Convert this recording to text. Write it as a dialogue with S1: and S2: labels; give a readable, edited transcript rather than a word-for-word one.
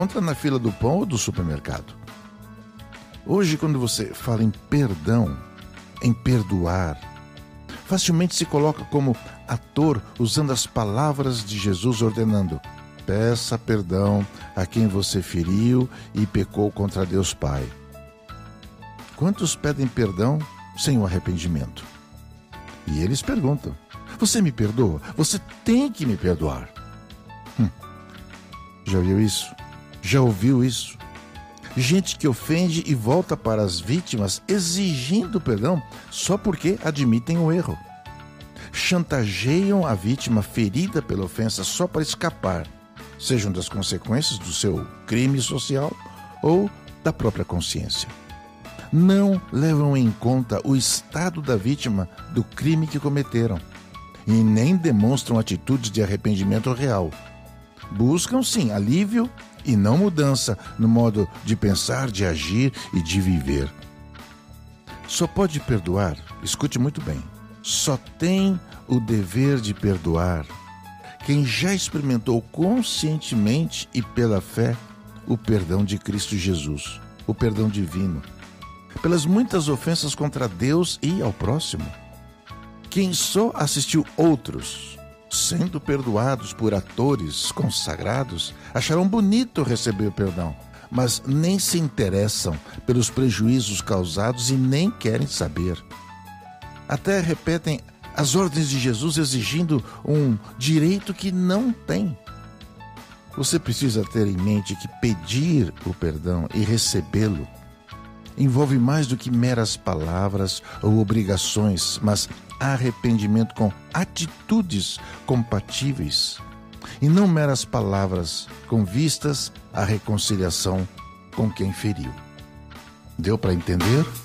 S1: encontra na fila do pão ou do supermercado. Hoje, quando você fala em perdão, em perdoar, facilmente se coloca como ator usando as palavras de Jesus ordenando: peça perdão a quem você feriu e pecou contra Deus Pai. Quantos pedem perdão sem o arrependimento? E eles perguntam: você me perdoa? Você tem que me perdoar. Já viu isso? Já ouviu isso? Gente que ofende e volta para as vítimas exigindo perdão só porque admitem o erro. Chantageiam a vítima ferida pela ofensa só para escapar, sejam das consequências do seu crime social ou da própria consciência. Não levam em conta o estado da vítima do crime que cometeram e nem demonstram atitudes de arrependimento real. Buscam, sim, alívio e não mudança no modo de pensar, de agir e de viver. Só pode perdoar, escute muito bem, só tem o dever de perdoar quem já experimentou conscientemente e pela fé o perdão de Cristo Jesus, o perdão divino, pelas muitas ofensas contra Deus e ao próximo. Quem só assistiu outros sendo perdoados por atores consagrados acharão bonito receber o perdão, mas nem se interessam pelos prejuízos causados e nem querem saber. Até repetem as ordens de Jesus exigindo um direito que não tem. Você precisa ter em mente que pedir o perdão e recebê-lo envolve mais do que meras palavras ou obrigações, mas arrependimento com atitudes compatíveis e não meras palavras com vistas à reconciliação com quem feriu. Deu para entender?